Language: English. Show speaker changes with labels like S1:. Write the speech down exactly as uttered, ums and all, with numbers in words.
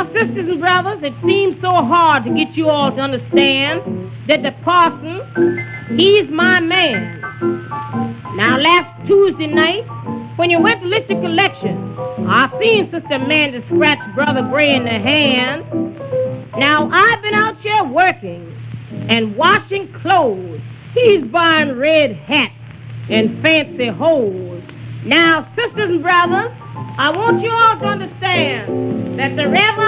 S1: sisters and brothers, it seems so hard to get you all to understand that the parson, he's my man. Now, last Tuesday night, when you went to list your collection, I seen Sister Amanda scratch Brother Gray in the hand. Now, I've been out here working and washing clothes. He's buying red hats and fancy hose. Now, sisters and brothers, I want you all to understand that the Reverend